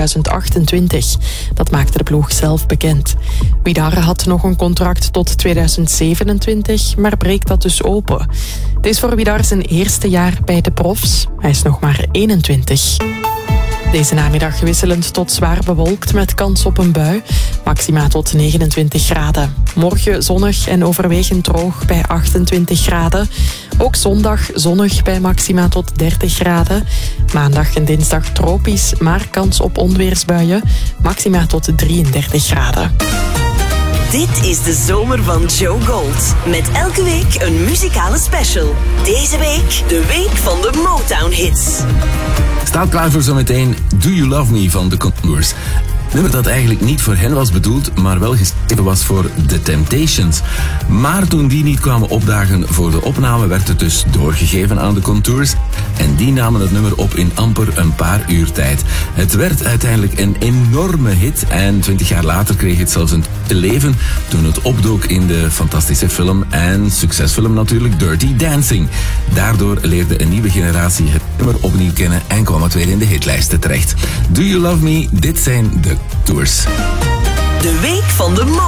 2028. Dat maakte de ploeg zelf bekend. Widar had nog een contract tot 2027, maar breekt dat dus open. Het is voor Widar zijn eerste jaar bij de profs. Hij is nog maar 21. Deze namiddag wisselend tot zwaar bewolkt met kans op een bui. Maxima tot 29 graden. Morgen zonnig en overwegend droog bij 28 graden. Ook zondag zonnig bij maxima tot 30 graden. Maandag en dinsdag tropisch, maar kans op onweersbuien. Maxima tot 33 graden. Dit is de zomer van Joe Gold. Met elke week een muzikale special. Deze week de week van de Motown-hits. Staat klaar voor zometeen Do You Love Me van The Contours. Nummer dat eigenlijk niet voor hen was bedoeld, maar wel geschreven was voor The Temptations. Maar toen die niet kwamen opdagen voor de opname, werd het dus doorgegeven aan The Contours. En die namen het nummer op in amper een paar uur tijd. Het werd uiteindelijk een enorme hit en 20 jaar later kreeg het zelfs een tweede leven toen het opdook in de fantastische film en succesfilm natuurlijk Dirty Dancing. Daardoor leerde een nieuwe generatie het nummer opnieuw kennen en kwam het weer in de hitlijsten terecht. Do You Love Me? Dit zijn de Tours. De week van de